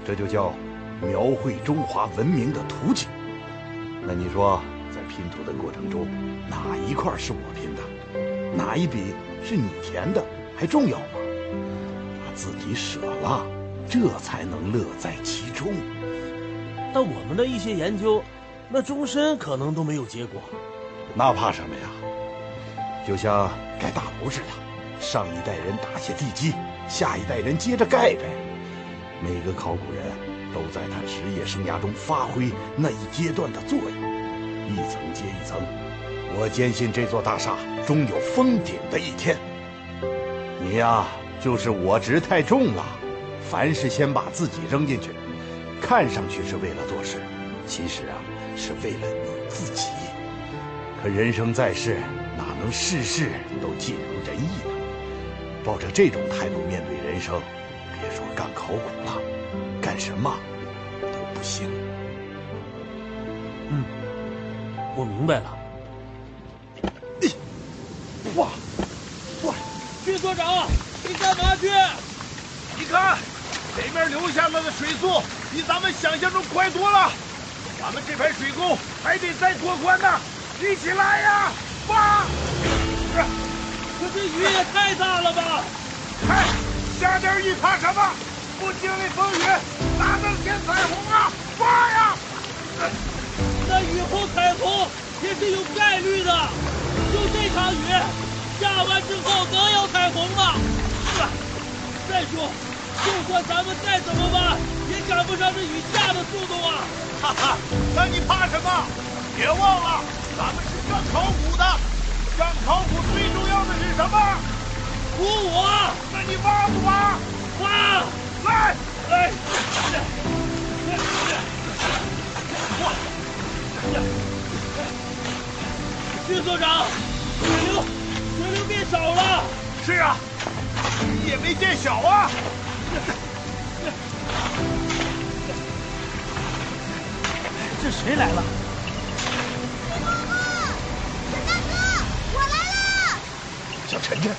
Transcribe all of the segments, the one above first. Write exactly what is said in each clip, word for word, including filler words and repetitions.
这就叫描绘中华文明的图景。那你说，在拼图的过程中，哪一块是我拼的，哪一笔是你填的，还重要吗？把自己舍了，这才能乐在其中。 但我们的一些研究，那终身可能都没有结果。 那怕什么呀？就像盖大楼似的，上一代人打下地基，下一代人接着盖呗。每个考古人都在他职业生涯中发挥那一阶段的作用，一层接一层。我坚信这座大厦终有封顶的一天。你呀，就是我执太重了，凡事先把自己扔进去，看上去是为了做事，其实啊，是为了你自己。可人生在世，哪能事事都尽如人意呢？抱着这种态度面对人生，别说干考古了，干什么都不行。 嗯，我明白了。 哇哇， 薛所长，你干嘛去？ 你看，北面流下来的水速比咱们想象中快多了，咱们这排水沟还得再拓宽呢。一起来呀！哇！ 可这雨也太大了吧！ 嗨，下点雨怕什么？不经历风雨，哪能见彩虹啊？哇呀！ 那雨后彩虹也是有概率的，就这场雨下完之后能有彩虹吗？再说，就算咱们再怎么挖，也赶不上这雨下的速度啊！ 哈哈，那你怕什么？别忘了，咱们是干考古的，干考古最重要的是什么？ 鼓舞！ 那你挖不挖？ 挖！ 来来！ 哇！ 薛所长，水流，水流变少了。 是啊，雨也没变小啊。 这谁来了？ 小晨晨，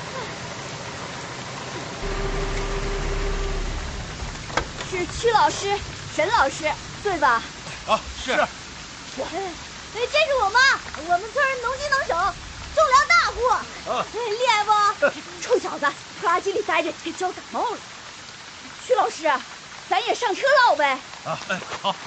是曲老师、沈老师，对吧？ 啊，是。 哎，这是我妈，我们村能屈能手，种粮大户。啊，厉害不？臭小子，垃圾里待着，给浇感冒了。曲老师，咱也上车唠呗。 啊，哎，好好。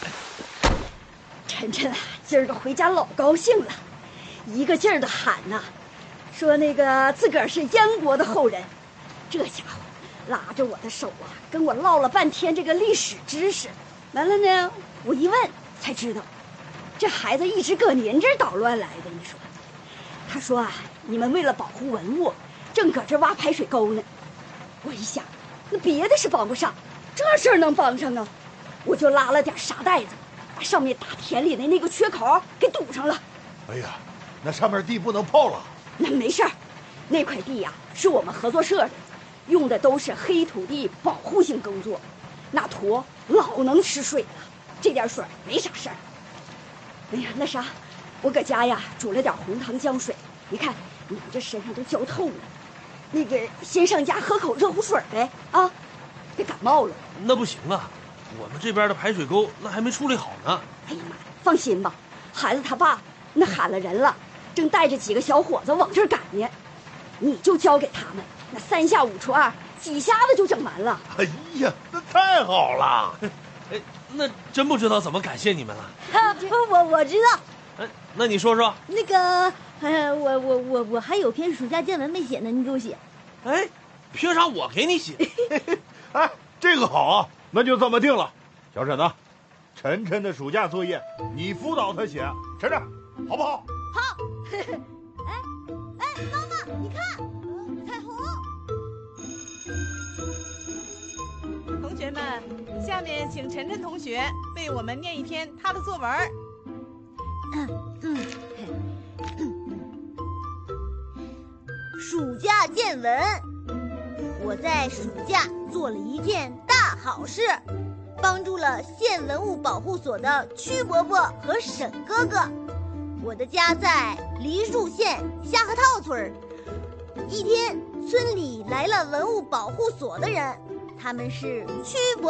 晨晨啊，今儿个回家老高兴了，一个劲儿的喊呐。说那个自个儿是燕国的后人，这家伙拉着我的手啊，跟我唠了半天这个历史知识。完了呢，我一问才知道，这孩子一直搁您这儿捣乱来的。你说，他说啊，你们为了保护文物，正搁这挖排水沟呢。我一想，那别的是帮不上，这事儿能帮上啊，我就拉了点沙袋子，把上面大田里的那个缺口给堵上了。 哎呀，那上面地不能泡了。 那没事儿，那块地呀、啊、是我们合作社的，用的都是黑土地保护性耕作，那土老能吃水了，这点水没啥事儿。哎呀，那啥，我搁家呀煮了点红糖姜水，你看你这身上都焦透了，那个先上家喝口热乎水呗啊，别感冒了。 那不行啊，我们这边的排水沟那还没处理好呢。 哎呀妈，放心吧，孩子他爸那喊了人了。正带着几个小伙子往这儿赶呢，你就交给他们，那三下五除二，几下子就整完了。 哎呀，那太好了！ 哎，那真不知道怎么感谢你们了。 啊、我我知道。 哎，那你说说。 那个，呃，我我我我还有篇暑假见闻没写呢，你给我写。 哎，凭啥我给你写？ 哎，这个好啊，那就这么定了。小沈呢，晨晨的暑假作业你辅导他写，晨晨，好不好？ 好。哎哎，妈妈，你看，彩虹。 同学们，下面请晨晨同学为我们念一篇他的作文。 嗯嗯。暑假见闻。我在暑假做了一件大好事，帮助了县文物保护所的曲伯伯和沈哥哥。我的家在梨树县虾河套村。一天，村里来了文物保护所的人，他们是曲伯